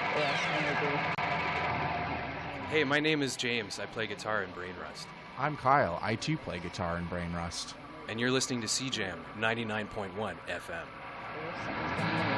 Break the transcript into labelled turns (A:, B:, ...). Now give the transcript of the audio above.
A: Yes, I agree.
B: Hey, my name is James. I play guitar in Brain Rust.
C: I'm Kyle. I too play guitar in Brain Rust.
B: And you're listening to CJAM 99.1 FM.
A: Yes,